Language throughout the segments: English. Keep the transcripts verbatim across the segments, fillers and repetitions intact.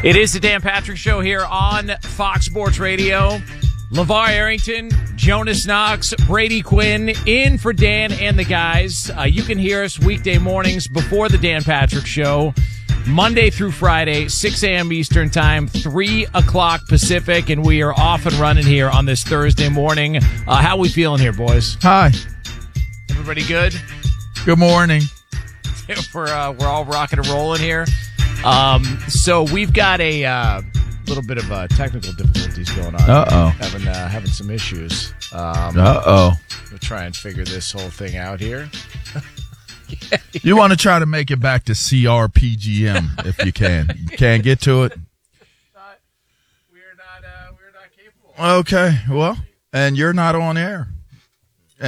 It is the Dan Patrick Show here on Fox Sports Radio. LeVar Arrington, Jonas Knox, Brady Quinn in for Dan and the guys. Uh, you can hear us weekday mornings before the Dan Patrick Show, Monday through Friday, six a.m. Eastern Time, three o'clock Pacific, and we are off and running here on this Thursday morning. Uh, how we feeling here, boys? Hi. Everybody good? Good morning. we're uh, we're all rocking and rolling here. Um, so we've got a uh, little bit of uh, technical difficulties going on. Uh oh. Having uh, having some issues. Um, uh oh. We'll try and figure this whole thing out here. yeah. You want to try to make it back to C R P G M if you can. You can't get to it. Not, we're not. Uh, we're not capable. Okay. Well, and you're not on air. Uh,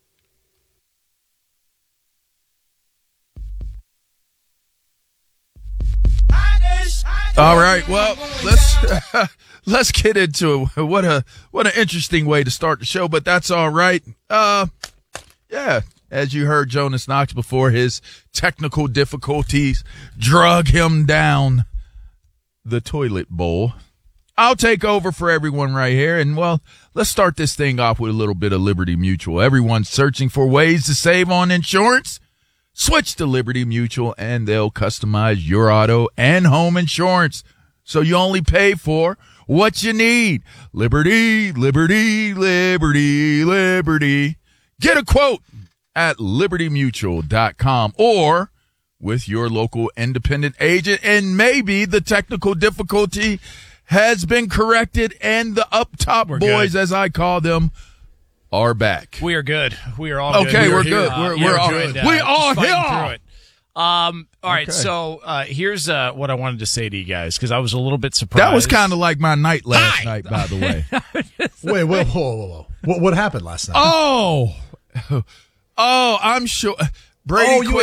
All right. Well, let's uh, let's get into it. What a what an interesting way to start the show, but that's all right. Uh, yeah. As you heard Jonas Knox before, his technical difficulties drug him down the toilet bowl. I'll take over for everyone right here. And, well, let's start this thing off with a little bit of Liberty Mutual. Everyone's searching for ways to save on insurance. Switch to Liberty Mutual, and they'll customize your auto and home insurance, so you only pay for what you need. Liberty, Liberty, Liberty, Liberty. Get a quote at liberty mutual dot com or with your local independent agent, and maybe the technical difficulty has been corrected and the up top We're boys, good. as I call them, are back. We are good. We are all okay, good. we're We good. Uh, we're yeah, we're all good. Uh, we are just fighting here. through it. Um, all right, Okay. so uh, here's uh, what I wanted to say to you guys, because I was a little bit surprised. That was kind of like my night last Hi. night, by the way. Wait, wait, whoa, whoa, whoa. What, what happened last night? Oh, oh, I'm sure. Brady Oh, you Quinn